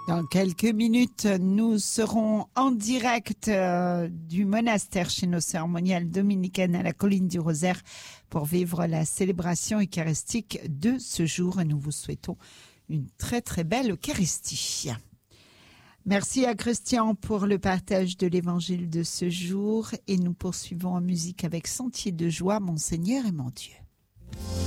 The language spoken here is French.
Dans quelques minutes, nous serons en direct du monastère chez nos sœurs moniales dominicaines à la colline du Rosaire pour vivre la célébration eucharistique de ce jour. Et nous vous souhaitons une très très belle Eucharistie. Merci à Christian pour le partage de l'évangile de ce jour et nous poursuivons en musique avec Sentier de joie, mon Seigneur et mon Dieu.